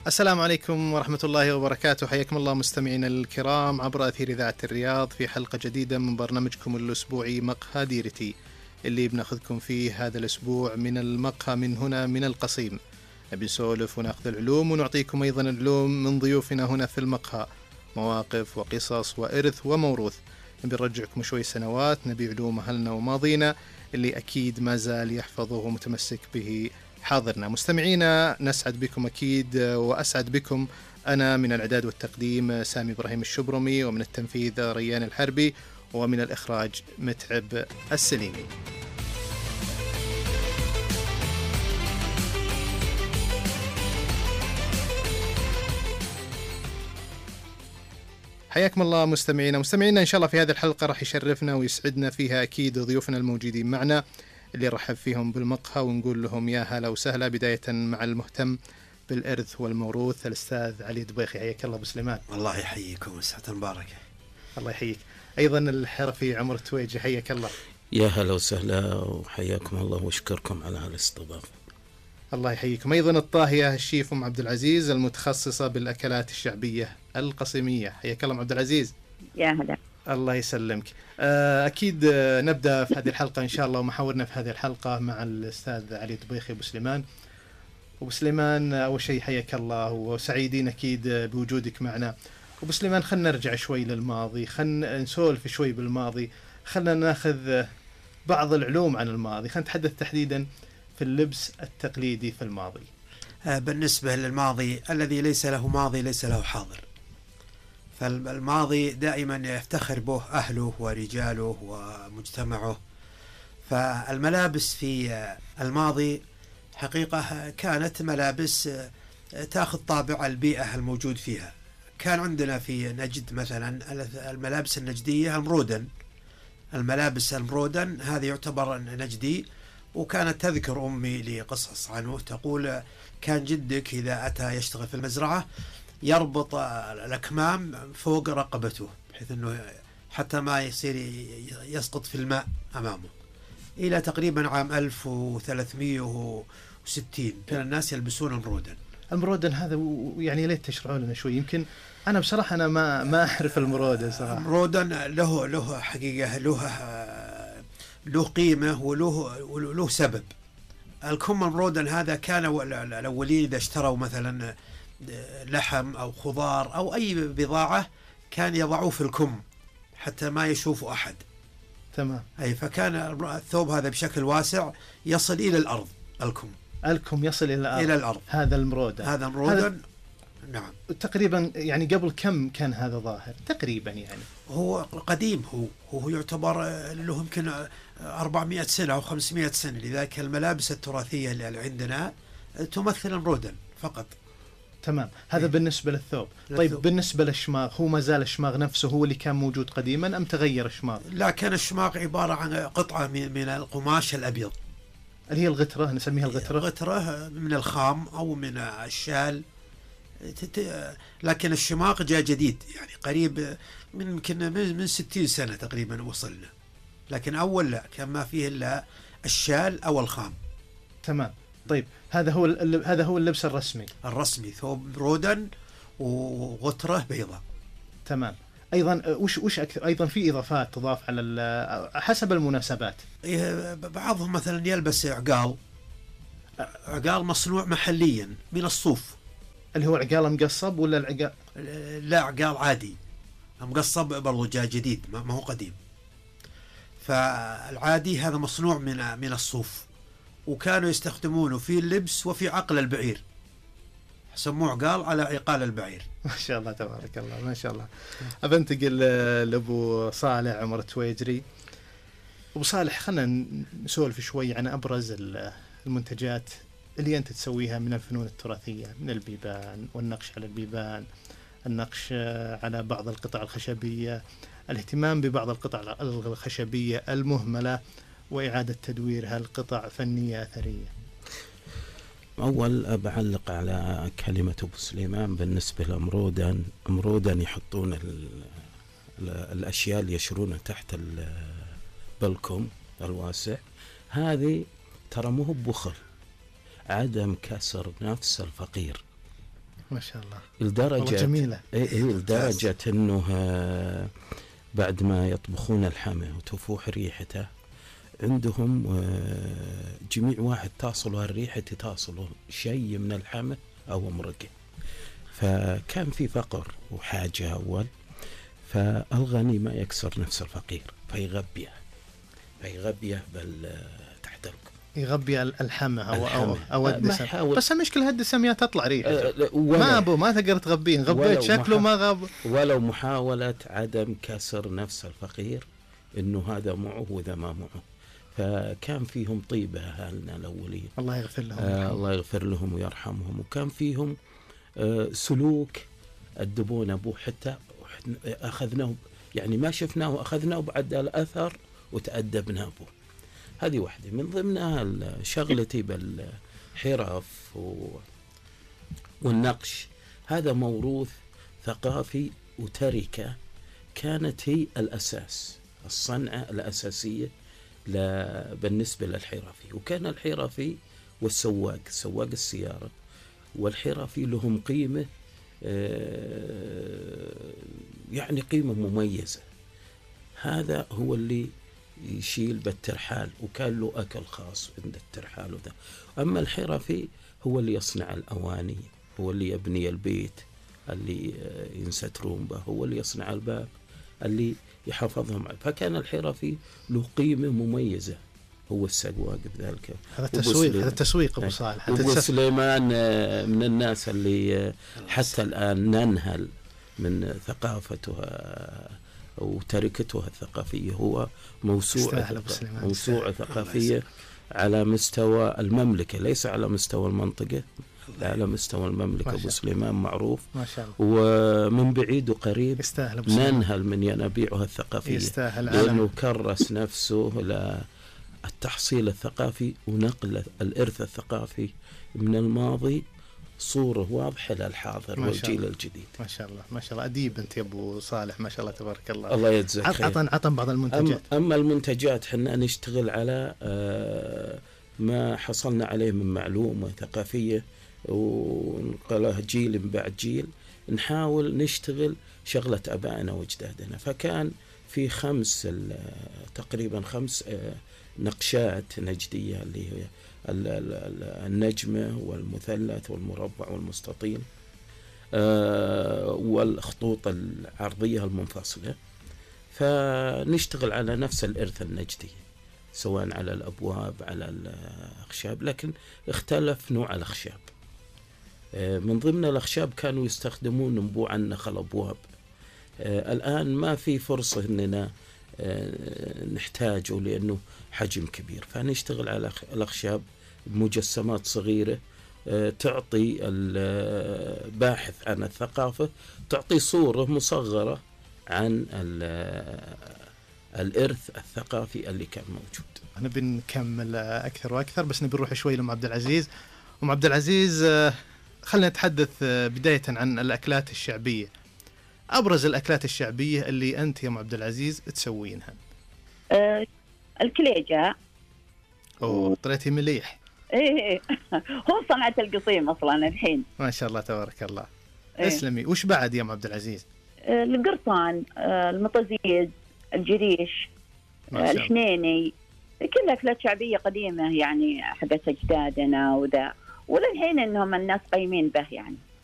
السلام عليكم ورحمة الله وبركاته. حياكم الله مستمعينا الكرام عبر أثير إذاعة الرياض في حلقة جديدة من برنامجكم الأسبوعي مقهى ديرتي، اللي بناخذكم فيه هذا الأسبوع من المقهى من هنا من القصيم. نبي نسولف وناخذ العلوم ونعطيكم أيضا العلوم من ضيوفنا هنا في المقهى، مواقف وقصص وإرث وموروث. نبي نرجعكم شوي سنوات، نبي علوم أهلنا وماضينا اللي أكيد ما زال يحفظه ومتمسك به حاضرنا. مستمعينا نسعد بكم أكيد، وأسعد بكم أنا من الإعداد والتقديم سامي إبراهيم الشبرمي، ومن التنفيذ ريان الحربي، ومن الإخراج متعب السليمي. حياكم الله مستمعينا إن شاء الله في هذه الحلقة راح يشرفنا ويسعدنا فيها أكيد ضيوفنا الموجودين معنا اللي رحب فيهم بالمقهى ونقول لهم يا هلا وسهلا. بداية مع المهتم بالإرث والموروث الأستاذ علي دبيخي، حياك الله أبو سليمان. الله يحييكم وسعة مباركة. الله يحييك. أيضا الحرفي عمر تويجي، حياك الله. يا هلا وسهلا وحياكم الله واشكركم على هالاستضافة. الله يحييكم. أيضا الطاهية الشيف أم عبد العزيز المتخصصة بالأكلات الشعبية القصيمية، حياك الله عبد العزيز. يا هلا. الله يسلمك. أكيد نبدأ في هذه الحلقة إن شاء الله، ومحاورنا في هذه الحلقة مع الأستاذ علي دبيخي أبو سليمان. أبو سليمان أول شيء حياك الله وسعيدين أكيد بوجودك معنا. أبو سليمان خلنا نرجع شوي للماضي، خلنا نسولف شوي بالماضي، خلنا ناخذ بعض العلوم عن الماضي، خلنا نتحدث تحديدا في اللبس التقليدي في الماضي. بالنسبة للماضي الذي ليس له ماضي ليس له حاضر، فالماضي دائما يفتخر به أهله ورجاله ومجتمعه. فالملابس في الماضي حقيقة كانت ملابس تأخذ طابع البيئة الموجود فيها. كان عندنا في نجد مثلا الملابس النجدية الملابس المرودن هذه يعتبر نجدي. وكانت تذكر أمي لي قصص عنه، تقول كان جدك إذا أتى يشتغل في المزرعة يربط الأكمام فوق رقبته بحيث أنه حتى ما يصير يسقط في الماء أمامه. إلى تقريبا عام 1360 كان الناس يلبسون المرودن هذا يعني ليه تشرحوا لنا شوي؟ يمكن أنا بصراحة أنا ما أعرف المرودن صراحة. المرودن له حقيقة له قيمة وله سبب. الكم المرودن هذا كان الأولين إذا اشتروا مثلا لحم أو خضار أو أي بضاعة كان يضعوه في الكم حتى ما يشوفه أحد. تمام. أي فكان الثوب هذا بشكل واسع يصل إلى الأرض. الكم يصل إلى الأرض. هذا المرودن نعم. تقريبا يعني قبل كم كان هذا ظاهر تقريبا؟ يعني هو قديم، هو يعتبر له يمكن 400 سنة أو 500 سنة. لذلك الملابس التراثية اللي عندنا تمثل المرودن فقط. تمام. هذا بالنسبة للثوب. طيب بالنسبة للشماغ، هو ما زال الشماغ نفسه هو اللي كان موجود قديما أم تغير الشماغ؟ لا، كان الشماغ عبارة عن قطعة من القماش الأبيض اللي هي الغترة، نسميها الغترة من الخام أو من الشال. لكن الشماغ جاء جديد يعني قريب من 60 سنة تقريبا وصلنا. لكن أول لا، كان ما فيه إلا الشال أو الخام. تمام. طيب هذا هو اللبس الرسمي، ثوب رودن وغترة بيضاء. تمام. أيضا وش أكثر؟ أيضا في إضافات تضاف على حسب المناسبات. بعضهم مثلا يلبس عقال مصنوع محليا من الصوف. اللي هو عقال مقصب ولا العقال؟ لا، عقال عادي مقصب برضو جاء جديد ما هو قديم. فالعادي هذا مصنوع من الصوف، وكانوا يستخدمونه في اللبس وفي عقل البعير، سموه عقال على عقال البعير. ما شاء الله تبارك الله ما شاء الله. أبنتقل لأبو صالح عمر تويجري. أبو صالح خلنا نسولف شوي عن أبرز المنتجات اللي أنت تسويها من الفنون التراثية، من البيبان والنقش على البيبان، النقش على بعض القطع الخشبية، الاهتمام ببعض القطع الخشبية المهملة وإعادة تدويرها لقطع فنية أثرية. أول بعلق على كلمة أبو سليمان بالنسبة لمرودن يحطون الأشياء اللي يشرونها تحت البلكم الواسع. هذه ترى مو بخل، عدم كسر نفس الفقير. ما شاء الله. لدرجة جميلة. لدرجة أنه بعد ما يطبخون الحمى وتفوح ريحته عندهم جميع واحد تصل الريحة تصل شيء من الحمى أو مرقة. فكان في فقر وحاجة أول، فالغني ما يكسر نفس الفقير فيغبيه تحت يغبي الحمى أو الدسم. بس المشكلة هالدسم يا تطلع ريحة ما تقدر تغبيه، غبيت شكله ما غاب. ولو محاولة عدم كسر نفس الفقير إنه هذا معه وذا ما معه. فكان فيهم طيبة أهالنا الأولين، الله يغفر لهم. الله يغفر لهم ويرحمهم. وكان فيهم سلوك الدبون أبوه، حتى أخذناه يعني ما شفناه أخذناه بعد الأثر وتأدبنا أبوه. هذه واحدة من ضمنها شغلتي بالحرف والنقش. هذا موروث ثقافي وتركة كانت هي الأساس، الصنعة الأساسية بالنسبة للحرفي. وكان الحرفي والسواق، سواق السيارة والحرفي لهم قيمة، يعني قيمة مميزة. هذا هو اللي يشيل بالترحال، وكان له أكل خاص عند الترحال وذا. أما الحرفي هو اللي يصنع الأواني، هو اللي يبني البيت اللي ينسترون به، هو اللي يصنع الباب اللي يحفظهم. فكان الحرفي له قيمة مميزة، هو السواق بذلك. هذا تسويق أبو صالح. أبو سليمان من الناس اللي حتى الآن ننهل من ثقافتها وتركتها الثقافية. هو موسوعة ثقافية على مستوى المملكة، ليس على مستوى المنطقة، على مستوى المملكة. أبو سليمان معروف ما شاء الله. ومن بعيد وقريب ننهل من ينابيعها الثقافية، لأنه كرس نفسه للتحصيل الثقافي ونقل الإرث الثقافي من الماضي صورة واضحة للحاضر والجيل الجديد. ما شاء الله ما شاء الله. أديب أنت يا أبو صالح، ما شاء الله تبارك الله. الله يجزاك خير. عطن بعض المنتجات. أما المنتجات حنا نشتغل على ما حصلنا عليه من معلومة ثقافية ونقلها جيل من بعد جيل. نحاول نشتغل شغلة أبائنا وأجدادنا. فكان في تقريبا 5 نقشات نجدية، اللي هي النجمة والمثلث والمربع والمستطيل، والخطوط العرضية المنفصلة. فنشتغل على نفس الإرث النجدي، سواء على الأبواب على الأخشاب، لكن اختلف نوع الأخشاب. من ضمن الأخشاب كانوا يستخدمون نبوع النخل أبواب. الآن ما في فرصة أننا نحتاجه لأنه حجم كبير. فنشتغل على الأخشاب بمجسمات صغيرة تعطي الباحث عن الثقافة، تعطي صورة مصغرة عن الإرث الثقافي اللي كان موجود. نبي نكمل أكثر وأكثر، بس نبي نروح شوي لأم عبد العزيز. أم عبد العزيز، خلنا نتحدث بداية عن الأكلات الشعبية. أبرز الأكلات الشعبية اللي أنت يا أم عبد العزيز تسوينها. الكليجة. طريتي مليح. إيه هو صنعة القصيم أصلا الحين. ما شاء الله تبارك الله. اسلمي. وش بعد يا أم عبد العزيز؟ القرطان، المطازيز، الجريش، الحنيني، كلها أكلات شعبية قديمة يعني حقت أجدادنا وذا، وللحين إنهم الناس قايمين به يعني.